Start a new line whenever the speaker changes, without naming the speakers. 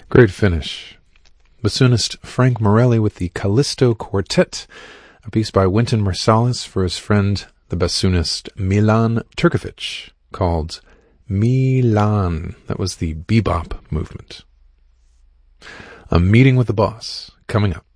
Great finish. Bassoonist Frank Morelli with the Callisto Quartet, a piece by Wynton Marsalis for his friend, the bassoonist Milan Turkovic, called Milan. That was the bebop movement. A Meeting with the Boss, coming up.